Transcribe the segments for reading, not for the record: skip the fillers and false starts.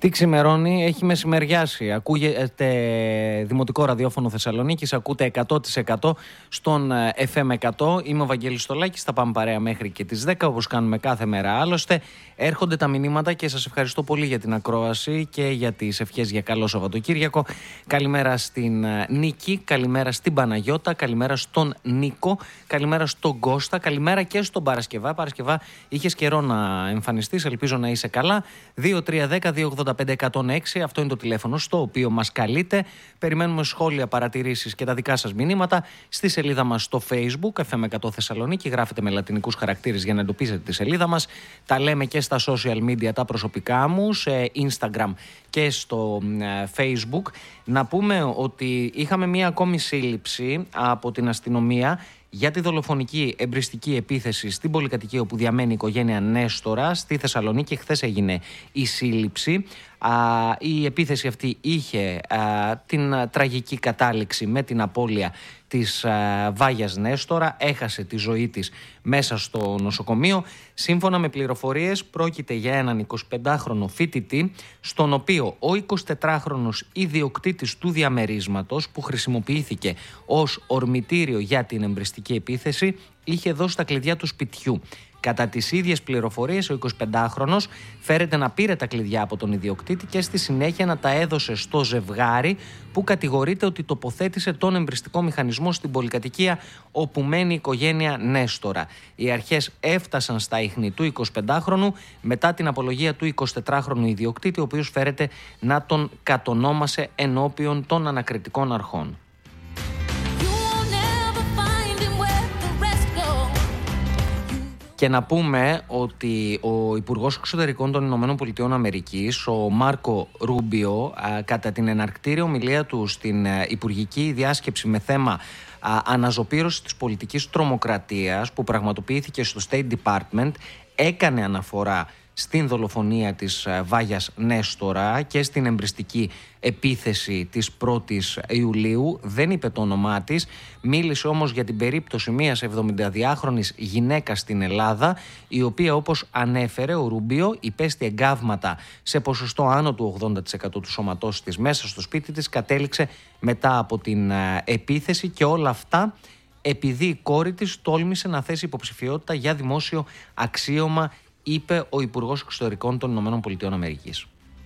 Τι ξημερώνει, έχει μεσημεριάσει. Ακούγεται Δημοτικό Ραδιόφωνο Θεσσαλονίκης, ακούτε 100% στον FM 100. Είμαι ο Βαγγέλης Στολάκης, θα πάμε παρέα μέχρι και τις 10, όπως κάνουμε κάθε μέρα. Άλλωστε, έρχονται τα μηνύματα και σας ευχαριστώ πολύ για την ακρόαση και για τις ευχές για καλό Σαββατοκύριακο. Καλημέρα στην Νίκη, καλημέρα στην Παναγιώτα, καλημέρα στον Νίκο, καλημέρα στον Κώστα, καλημέρα και στον Παρασκευά. Παρασκευά, είχες καιρό να εμφανιστείς, ελπίζω να είσαι καλά. 2-3-10-2-85-106, αυτό είναι το τηλέφωνο στο οποίο μας καλείτε. Περιμένουμε σχόλια, παρατηρήσεις και τα δικά σας μηνύματα στη σελίδα μας στο Facebook, FM 100 Θεσσαλονίκη. Γράφετε με λατινικούς χαρακτήρες για να εντοπίσετε τη σελίδα μας. Τα λέμε και στα social media, τα προσωπικά μου, σε Instagram και στο Facebook. Να πούμε ότι είχαμε μία ακόμη σύλληψη από την αστυνομία για τη δολοφονική εμπριστική επίθεση στην πολυκατοικία όπου διαμένει η οικογένεια Νέστορα στη Θεσσαλονίκη. Χθες έγινε η σύλληψη. Η επίθεση αυτή είχε την τραγική κατάληξη με την απώλεια της Βάγιας Νέστορα. Έχασε τη ζωή της μέσα στο νοσοκομείο. Σύμφωνα με πληροφορίες, πρόκειται για έναν 25χρονο φοιτητή, στον οποίο ο 24χρονος ιδιοκτήτης του διαμερίσματος, που χρησιμοποιήθηκε ως ορμητήριο για την εμπριστική επίθεση, είχε δώσει τα κλειδιά του σπιτιού. Κατά τις ίδιες πληροφορίες, ο 25χρονος φέρεται να πήρε τα κλειδιά από τον ιδιοκτήτη και στη συνέχεια να τα έδωσε στο ζευγάρι που κατηγορείται ότι τοποθέτησε τον εμπριστικό μηχανισμό στην πολυκατοικία όπου μένει η οικογένεια Νέστορα. Οι αρχές έφτασαν στα ίχνη του 25χρονου μετά την απολογία του 24χρονου ιδιοκτήτη, ο οποίος φέρεται να τον κατονόμασε ενώπιον των ανακριτικών αρχών. Και να πούμε ότι ο Υπουργός Εξωτερικών των Ηνωμένων Πολιτειών Αμερικής, ο Μάρκο Ρούμπιο, κατά την εναρκτήρια ομιλία του στην υπουργική διάσκεψη με θέμα αναζωπήρωση της πολιτικής τρομοκρατίας που πραγματοποιήθηκε στο State Department, έκανε αναφορά στην δολοφονία της Βάγιας Νέστορα και στην εμπριστική επίθεση της 1ης Ιουλίου. Δεν είπε το όνομά της, μίλησε όμως για την περίπτωση μιας 72χρονης γυναίκας στην Ελλάδα, η οποία, όπως ανέφερε ο Ρούμπιο, υπέστη εγκάβματα σε ποσοστό άνω του 80% του σώματός της μέσα στο σπίτι της, κατέληξε μετά από την επίθεση, και όλα αυτά επειδή η κόρη της τόλμησε να θέσει υποψηφιότητα για δημόσιο αξίωμα, είπε ο Υπουργός Εξωτερικών των Ηνωμένων Πολιτειών Αμερικής.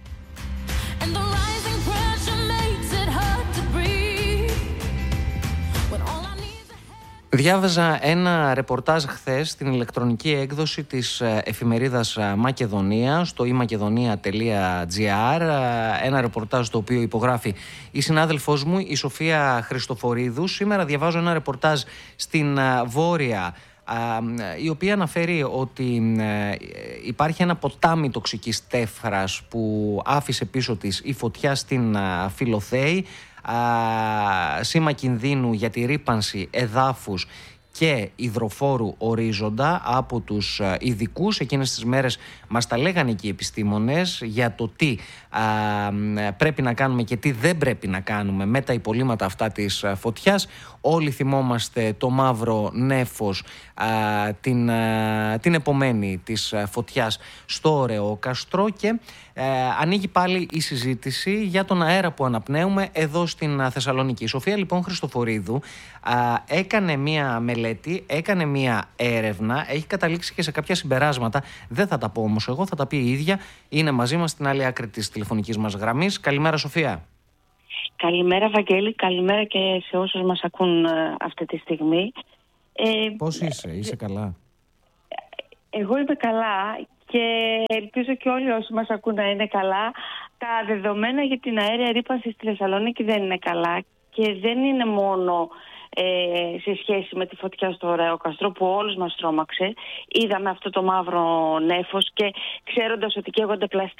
Διάβαζα ένα ρεπορτάζ χθες στην ηλεκτρονική έκδοση της εφημερίδας Μακεδονία στο imakedonia.gr, ένα ρεπορτάζ το οποίο υπογράφει η συνάδελφός μου, η Σοφία Χριστοφορίδου. Σήμερα διαβάζω ένα ρεπορτάζ στην Βόρεια, η οποία αναφέρει ότι υπάρχει ένα ποτάμι τοξικής τέφρας που άφησε πίσω της η φωτιά στην Φιλοθέη, σήμα κινδύνου για τη ρύπανση εδάφους και υδροφόρου ορίζοντα από τους ειδικούς. Εκείνες τις μέρες μας τα λέγανε και οι επιστήμονες για το τι πρέπει να κάνουμε και τι δεν πρέπει να κάνουμε με τα υπολείμματα αυτά της φωτιάς. Όλοι θυμόμαστε το μαύρο νέφος την επομένη της φωτιάς στο Ωρεόκαστρο, και ανοίγει πάλι η συζήτηση για τον αέρα που αναπνέουμε εδώ στην Θεσσαλονίκη. Η Σοφία λοιπόν Χριστοφορίδου έκανε μία μελέτη, έκανε μία έρευνα, έχει καταλήξει και σε κάποια συμπεράσματα. Δεν θα τα πω όμως εγώ, θα τα πει η ίδια. Είναι μαζί μας στην άλλη άκρη της τηλεφωνικής μας γραμμής. Καλημέρα, Σοφία. Καλημέρα, Βαγγέλη. Καλημέρα και σε όσους μας ακούν αυτή τη στιγμή. Πώς είσαι καλά? Εγώ είμαι καλά και ελπίζω και όλοι όσοι μας ακούν να είναι καλά. Τα δεδομένα για την αέρια ρύπανση στη Θεσσαλονίκη δεν είναι καλά, και δεν είναι μόνο σε σχέση με τη φωτιά στο Ωρεόκαστρο που όλους μας τρόμαξε. Είδαμε αυτό το μαύρο νέφος και ξέροντας ότι καίγονται πλαστικά